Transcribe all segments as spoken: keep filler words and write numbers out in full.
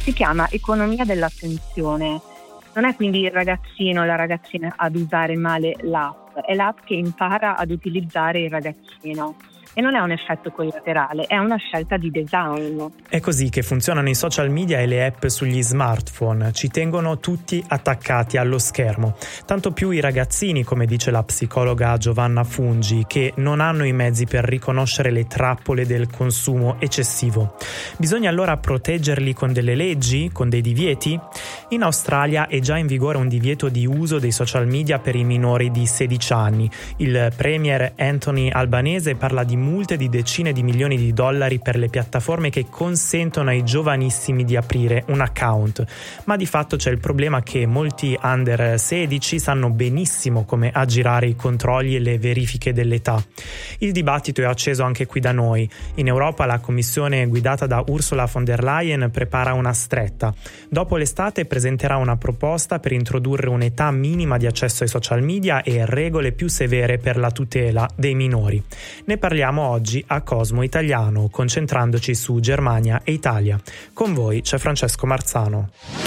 Si chiama economia dell'attenzione. Non è quindi il ragazzino o la ragazzina ad usare male l'app, è l'app che impara ad utilizzare il ragazzino. E non è un effetto collaterale, è una scelta di design. È così che funzionano i social media e le app sugli smartphone, ci tengono tutti attaccati allo schermo. Tanto più i ragazzini, come dice la psicologa Giovanna Fungi, che non hanno i mezzi per riconoscere le trappole del consumo eccessivo. Bisogna allora proteggerli con delle leggi, con dei divieti? In Australia è già in vigore un divieto di uso dei social media per i minori di sedici anni. Il premier Anthony Albanese parla di multe di decine di milioni di dollari per le piattaforme che consentono ai giovanissimi di aprire un account. Ma di fatto c'è il problema che molti under sedici sanno benissimo come aggirare i controlli e le verifiche dell'età. Il dibattito è acceso anche qui da noi. In Europa la commissione guidata da Ursula von der Leyen prepara una stretta. Dopo l'estate presenterà una proposta per introdurre un'età minima di accesso ai social media e regole più severe per la tutela dei minori. Ne parliamo oggi a Cosmo Italiano, concentrandoci su Germania e Italia. Con voi c'è Francesco Marzano.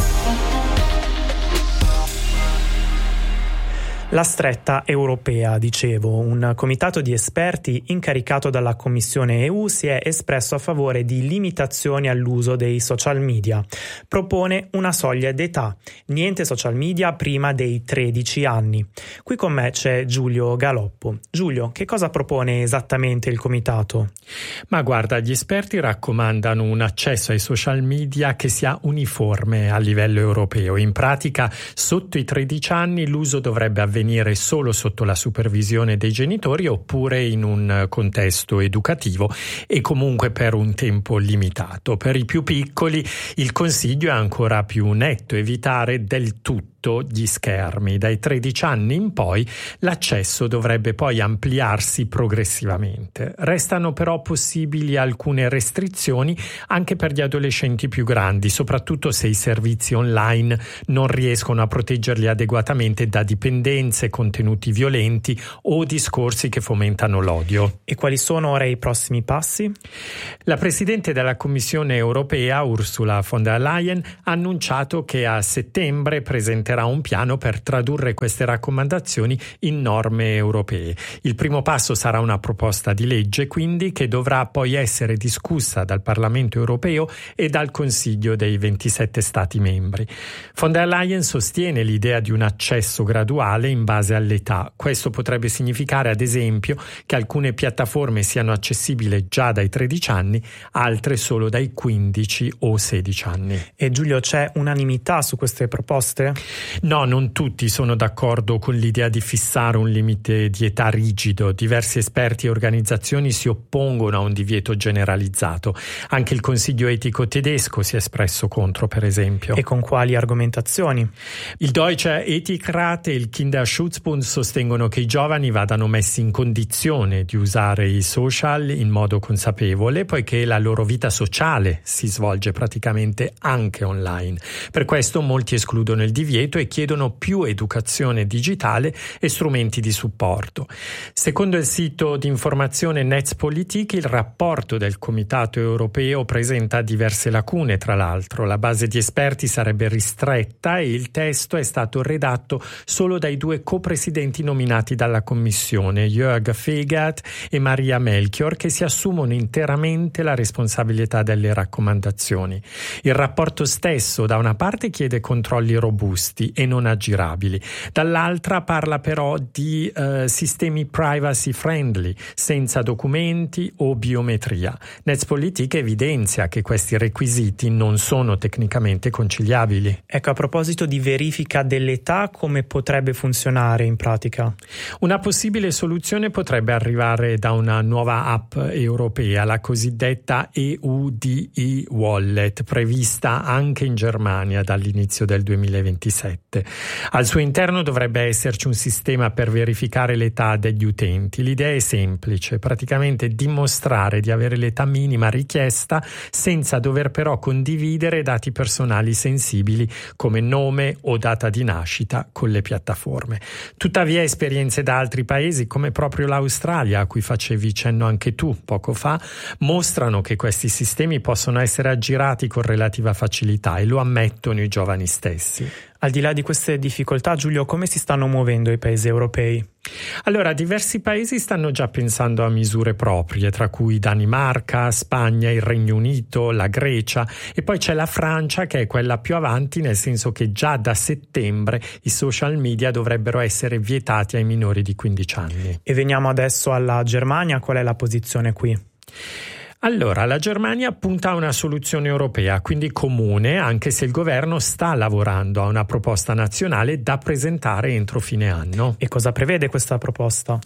La stretta europea, dicevo, un comitato di esperti incaricato dalla Commissione E U si è espresso a favore di limitazioni all'uso dei social media. Propone una soglia d'età, niente social media prima dei tredici anni. Qui con me c'è Giulio Galoppo. Giulio, che cosa propone esattamente il comitato? Ma guarda, gli esperti raccomandano un accesso ai social media che sia uniforme a livello europeo. In pratica, sotto i tredici anni l'uso dovrebbe avvenire solo sotto la supervisione dei genitori oppure in un contesto educativo e comunque per un tempo limitato. Per i più piccoli il consiglio è ancora più netto: evitare del tutto gli schermi. Dai tredici anni in poi l'accesso dovrebbe poi ampliarsi progressivamente. Restano però possibili alcune restrizioni anche per gli adolescenti più grandi, soprattutto se i servizi online non riescono a proteggerli adeguatamente da dipendenze, contenuti violenti o discorsi che fomentano l'odio. E quali sono ora i prossimi passi? La Presidente della Commissione europea, Ursula von der Leyen, ha annunciato che a settembre presenterà un piano per tradurre queste raccomandazioni in norme europee. Il primo passo sarà una proposta di legge, quindi, che dovrà poi essere discussa dal Parlamento europeo e dal Consiglio dei ventisette Stati membri. Von der Leyen sostiene l'idea di un accesso graduale in base all'età. Questo potrebbe significare, ad esempio, che alcune piattaforme siano accessibili già dai tredici anni, altre solo dai quindici o sedici anni. E Giulio, c'è unanimità su queste proposte? No, non tutti sono d'accordo con l'idea di fissare un limite di età rigido. Diversi esperti e organizzazioni si oppongono a un divieto generalizzato. Anche il Consiglio etico tedesco si è espresso contro, per esempio. E con quali argomentazioni? Il Deutscher Ethikrat e il Kinderschutzbund sostengono che i giovani vadano messi in condizione di usare i social in modo consapevole, poiché la loro vita sociale si svolge praticamente anche online. Per questo molti escludono il divieto e chiedono più educazione digitale e strumenti di supporto. Secondo il sito di informazione Netzpolitik, il rapporto del Comitato europeo presenta diverse lacune, tra l'altro. La base di esperti sarebbe ristretta e il testo è stato redatto solo dai due copresidenti nominati dalla Commissione, Jörg Fegert e Maria Melchior, che si assumono interamente la responsabilità delle raccomandazioni. Il rapporto stesso, da una parte, chiede controlli robusti e non aggirabili, dall'altra parla però di eh, sistemi privacy friendly, senza documenti o biometria. Netzpolitik evidenzia che questi requisiti non sono tecnicamente conciliabili. Ecco, a proposito di verifica dell'età, come potrebbe funzionare in pratica? Una possibile soluzione potrebbe arrivare da una nuova app europea, la cosiddetta E U D I Wallet, prevista anche in Germania dall'inizio del duemilaventisette. duemiladiciassette. Al suo interno dovrebbe esserci un sistema per verificare l'età degli utenti. L'idea è semplice, praticamente dimostrare di avere l'età minima richiesta senza dover però condividere dati personali sensibili come nome o data di nascita con le piattaforme. Tuttavia esperienze da altri paesi come proprio l'Australia, a cui facevi cenno anche tu poco fa, mostrano che questi sistemi possono essere aggirati con relativa facilità e lo ammettono i giovani stessi. Al di là di queste difficoltà, Giulio, come si stanno muovendo i paesi europei? Allora, diversi paesi stanno già pensando a misure proprie, tra cui Danimarca, Spagna, il Regno Unito, la Grecia, e poi c'è la Francia che è quella più avanti, nel senso che già da settembre i social media dovrebbero essere vietati ai minori di quindici anni. E veniamo adesso alla Germania, qual è la posizione qui? Allora, la Germania punta a una soluzione europea, quindi comune, anche se il governo sta lavorando a una proposta nazionale da presentare entro fine anno. E cosa prevede questa proposta?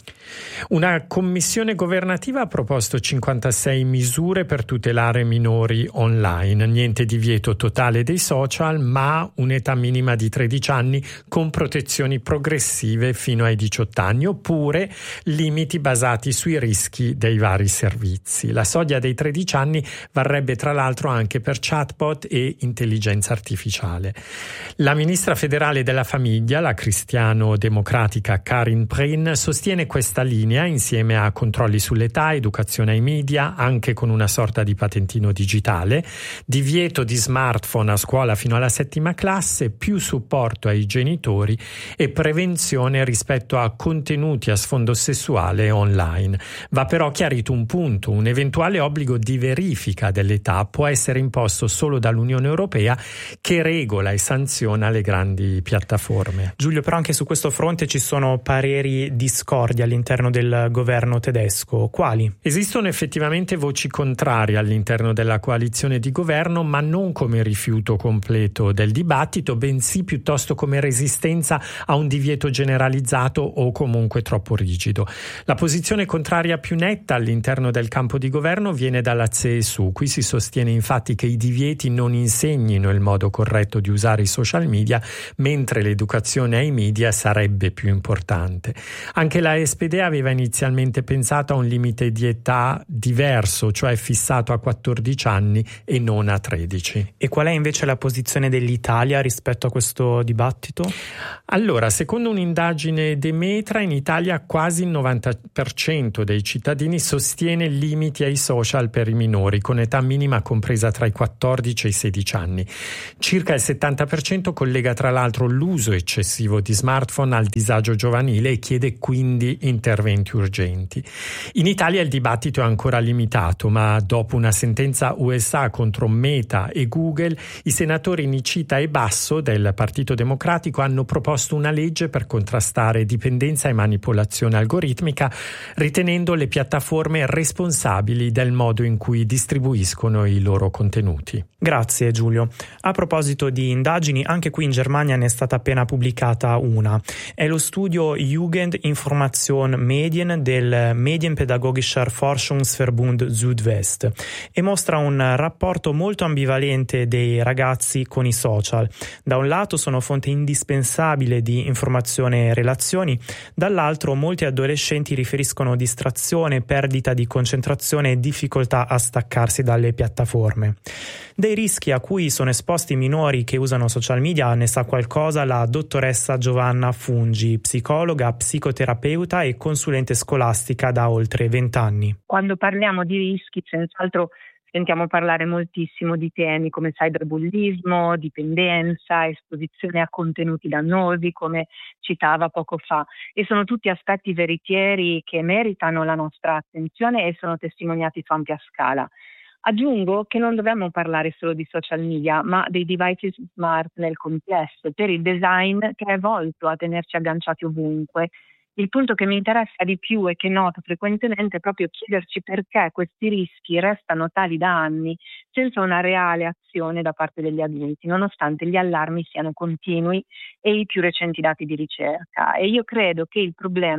Una commissione governativa ha proposto cinquantasei misure per tutelare minori online. Niente divieto totale dei social, ma un'età minima di tredici anni con protezioni progressive fino ai diciotto anni, oppure limiti basati sui rischi dei vari servizi. La soglia dei tredici anni varrebbe tra l'altro anche per chatbot e intelligenza artificiale. La ministra federale della famiglia, la cristiano-democratica Karin Prehn, sostiene questa linea insieme a controlli sull'età, educazione ai media, anche con una sorta di patentino digitale, divieto di smartphone a scuola fino alla settima classe, più supporto ai genitori e prevenzione rispetto a contenuti a sfondo sessuale online. Va però chiarito un punto: un eventuale obbligo di verifica dell'età può essere imposto solo dall'Unione Europea, che regola e sanziona le grandi piattaforme. Giulio, però anche su questo fronte ci sono pareri discordi all'interno del governo tedesco. Quali? Esistono effettivamente voci contrarie all'interno della coalizione di governo, ma non come rifiuto completo del dibattito, bensì piuttosto come resistenza a un divieto generalizzato o comunque troppo rigido. La posizione contraria più netta all'interno del campo di governo viene dalla C S U. Qui si sostiene infatti che i divieti non insegnino il modo corretto di usare i social media, mentre l'educazione ai media sarebbe più importante. Anche la S P D aveva inizialmente pensato a un limite di età diverso, cioè fissato a quattordici anni e non a tredici. E qual è invece la posizione dell'Italia rispetto a questo dibattito? Allora, secondo un'indagine Demetra, in Italia quasi il novanta per cento dei cittadini sostiene limiti ai social per i minori con età minima compresa tra i quattordici e i sedici anni. Circa il settanta per cento collega tra l'altro l'uso eccessivo di smartphone al disagio giovanile e chiede quindi interventi urgenti. In Italia il dibattito è ancora limitato, ma dopo una sentenza U S A contro Meta e Google, i senatori Nicita e Basso del Partito Democratico hanno proposto una legge per contrastare dipendenza e manipolazione algoritmica, ritenendo le piattaforme responsabili del modo in cui distribuiscono i loro contenuti. Grazie Giulio. A proposito di indagini, anche qui in Germania ne è stata appena pubblicata una. È lo studio Jugend Information Medien del Medienpädagogischer Forschungsverbund Südwest e mostra un rapporto molto ambivalente dei ragazzi con i social. Da un lato sono fonte indispensabile di informazione e relazioni, dall'altro molti adolescenti riferiscono distrazione, perdita di concentrazione e difficoltà a staccarsi dalle piattaforme. Dei rischi a cui sono esposti i minori che usano social media ne sa qualcosa la dottoressa Giovanna Fungi, psicologa, psicoterapeuta e consulente scolastica da oltre vent'anni. Quando parliamo di rischi, senz'altro sentiamo parlare moltissimo di temi come cyberbullismo, dipendenza, esposizione a contenuti dannosi, come citava poco fa, e sono tutti aspetti veritieri che meritano la nostra attenzione e sono testimoniati su ampia scala. Aggiungo che non dobbiamo parlare solo di social media, ma dei devices smart nel complesso, per il design che è volto a tenerci agganciati ovunque. Il punto che mi interessa di più e che noto frequentemente è proprio chiederci perché questi rischi restano tali da anni senza una reale azione da parte degli adulti, nonostante gli allarmi siano continui e i più recenti dati di ricerca. E io credo che il problema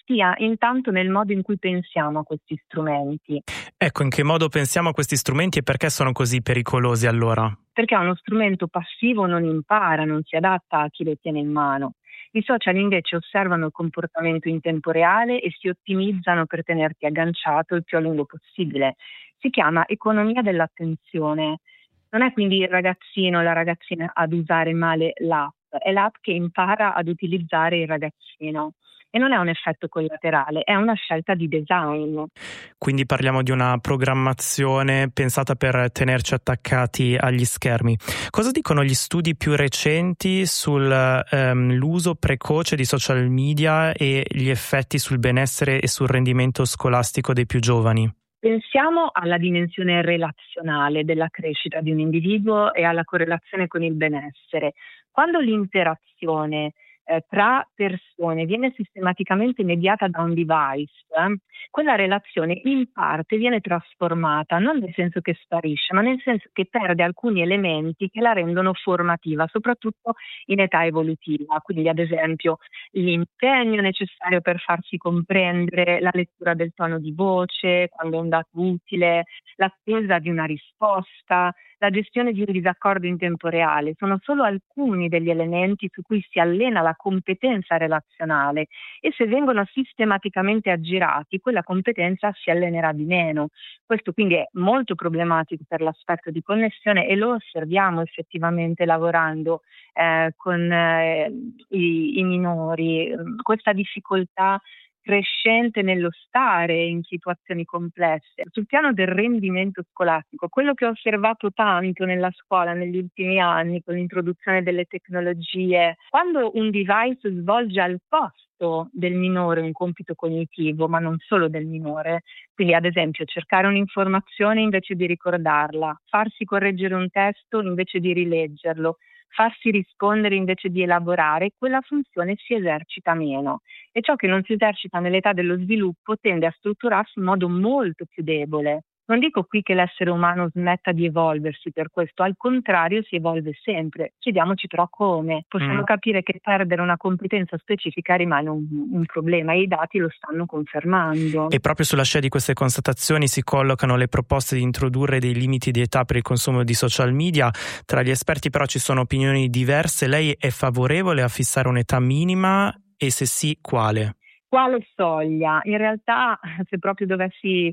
stia intanto nel modo in cui pensiamo a questi strumenti. Ecco, in che modo pensiamo a questi strumenti e perché sono così pericolosi allora? Perché uno strumento passivo non impara, non si adatta a chi lo tiene in mano. I social invece osservano il comportamento in tempo reale e si ottimizzano per tenerti agganciato il più a lungo possibile. Si chiama economia dell'attenzione. Non è quindi il ragazzino o la ragazzina ad usare male l'app, è l'app che impara ad utilizzare il ragazzino. E non è un effetto collaterale, è una scelta di design. Quindi parliamo di una programmazione pensata per tenerci attaccati agli schermi. Cosa dicono gli studi più recenti sull'uso um, precoce di social media e gli effetti sul benessere e sul rendimento scolastico dei più giovani? Pensiamo alla dimensione relazionale della crescita di un individuo e alla correlazione con il benessere. Quando l'interazione eh, tra persone viene sistematicamente mediata da un device, eh, quella relazione in parte viene trasformata, non nel senso che sparisce, ma nel senso che perde alcuni elementi che la rendono formativa, soprattutto in età evolutiva. Quindi, ad esempio, l'impegno necessario per farsi comprendere, la lettura del tono di voce, quando è un dato utile, l'attesa di una risposta, la gestione di un disaccordo in tempo reale, sono solo alcuni degli elementi su cui si allena la competenza relazionale e se vengono sistematicamente aggirati, quella competenza si allenerà di meno. Questo quindi è molto problematico per l'aspetto di connessione e lo osserviamo effettivamente lavorando eh, con eh, i, i minori, questa difficoltà crescente nello stare in situazioni complesse. Sul piano del rendimento scolastico, quello che ho osservato tanto nella scuola negli ultimi anni con l'introduzione delle tecnologie, quando un device svolge al posto del minore un compito cognitivo, ma non solo del minore, quindi ad esempio cercare un'informazione invece di ricordarla, farsi correggere un testo invece di rileggerlo, farsi rispondere invece di elaborare, quella funzione si esercita meno e ciò che non si esercita nell'età dello sviluppo tende a strutturarsi in modo molto più debole. Non dico qui che l'essere umano smetta di evolversi per questo, al contrario si evolve sempre. Chiediamoci però come. Possiamo mm. capire che perdere una competenza specifica rimane un, un problema e i dati lo stanno confermando. E proprio sulla scia di queste constatazioni si collocano le proposte di introdurre dei limiti di età per il consumo di social media. Tra gli esperti però ci sono opinioni diverse. Lei è favorevole a fissare un'età minima e se sì, quale? Quale soglia? In realtà, se proprio dovessi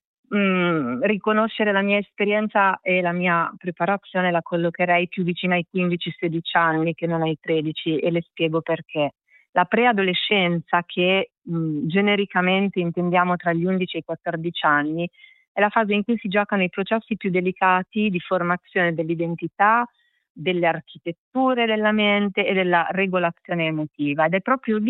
Mm, riconoscere la mia esperienza e la mia preparazione, la collocherei più vicina ai quindici sedici anni che non ai tredici e le spiego perché. La preadolescenza, che mh, genericamente intendiamo tra gli undici e i quattordici anni, è la fase in cui si giocano i processi più delicati di formazione dell'identità, delle architetture della mente e della regolazione emotiva ed è proprio lì